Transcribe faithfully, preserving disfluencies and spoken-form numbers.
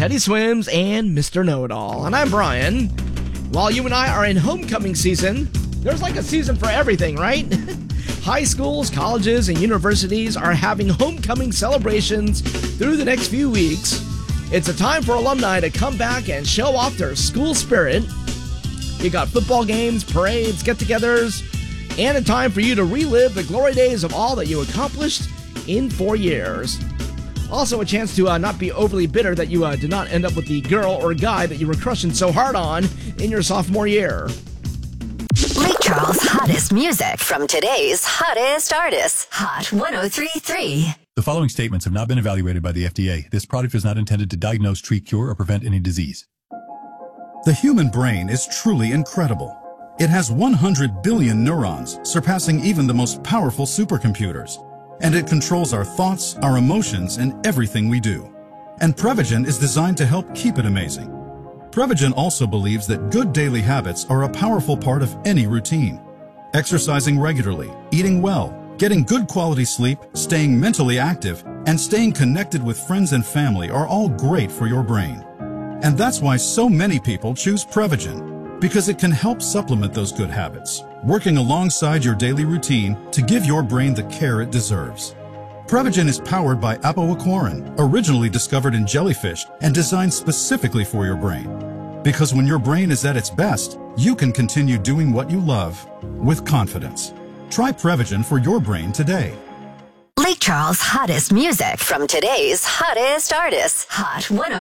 Teddy Swims and Mister Know-It-All. And I'm Brian. While you and I are in homecoming season, there's like a season for everything, right? High schools, colleges, and universities are having homecoming celebrations through the next few weeks. It's a time for alumni to come back and show off their school spirit. You got football games, parades, get-togethers, and a time for you to relive the glory days of all that you accomplished in four years. Also a chance to uh, not be overly bitter that you uh, did not end up with the girl or guy that you were crushing so hard on in your sophomore year. Lake Charles' hottest music from today's hottest artists. Hot one oh three point three. The following statements have not been evaluated by the F D A. This product is not intended to diagnose, treat, cure, or prevent any disease. The human brain is truly incredible. It has one hundred billion neurons, surpassing even the most powerful supercomputers. And it controls our thoughts, our emotions, and everything we do. And Prevagen is designed to help keep it amazing. Prevagen also believes that good daily habits are a powerful part of any routine. Exercising regularly, eating well, getting good quality sleep, staying mentally active, and staying connected with friends and family are all great for your brain. And that's why so many people choose Prevagen, because it can help supplement those good habits, working alongside your daily routine to give your brain the care it deserves. Prevagen is powered by apoaquarin, originally discovered in jellyfish and designed specifically for your brain. Because when your brain is at its best, you can continue doing what you love with confidence. Try Prevagen for your brain today. Lake Charles' hottest music from today's hottest artists. Hot one oh